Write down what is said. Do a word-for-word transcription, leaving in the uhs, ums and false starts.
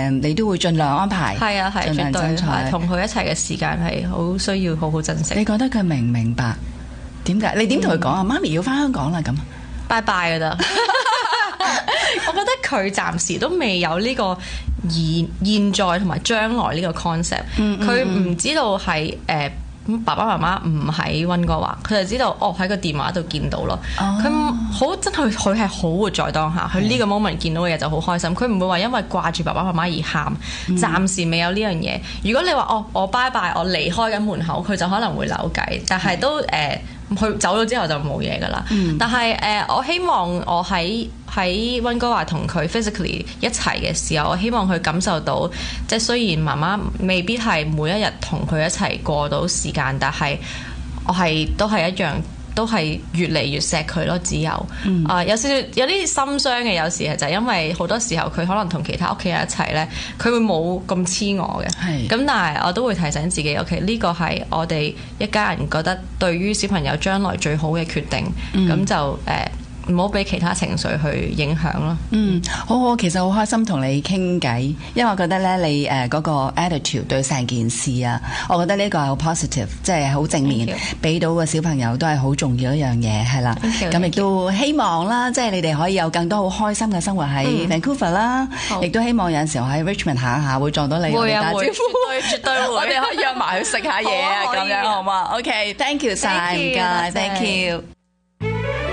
誒，你都會盡量安排。 係啊係，絕對同佢一齊嘅時間係好需要好好珍惜。 你覺得佢明唔明白？點解？你點同佢講啊？媽咪要翻香港啦咁。 拜拜㗎咋。我覺得佢暫時都未有呢個現現在同埋將來呢個 concept，佢唔知道係誒爸爸媽媽唔喺溫哥華，佢就知道哦喺個電話度見到咯。佢好、oh. 真係佢係好活在當下，佢呢個 moment 見到嘅嘢就好開心。佢唔會話因為掛住爸爸媽媽而喊，暫時未有呢樣嘢。如果你話哦我拜拜，我離開緊門口，佢就可能會扭計，但係都誒。呃佢走咗之後就冇嘢噶啦，嗯、但係誒、呃，我希望我喺喺溫哥華同佢 physically 一齊嘅時候，我希望佢感受到，即係雖然媽媽未必係每一日同佢一齊過到時間，但係我係都係一樣。都係越嚟越錫佢咯，只有啊、嗯呃、有少少有啲心傷嘅，有時係就係因為好多時候佢可能同其他屋企人一齊咧，佢會冇咁黐我嘅。係咁是，但係我都會提醒自己，OK 呢個係我哋一家人覺得對於小朋友將來最好嘅決定，咁、嗯、就誒。呃唔好俾其他情緒去影響咯。嗯， 好好，其實好開心同你傾偈，因為我覺得咧，你誒嗰個 attitude 對成件事啊，我覺得呢個係好 positive，即係好正面，俾到個小朋友都係好重要一樣嘢，係啦。咁亦都希望啦，即係你哋可以有更多好開心嘅生活喺 Vancouver 啦，亦都希望有陣時候喺 Richmond 行一下會撞到你， 會啊會，絕對絕對會，我哋可以約埋去食下嘢啊，咁樣好嘛？OK，thank you 晒，唔該，thank you。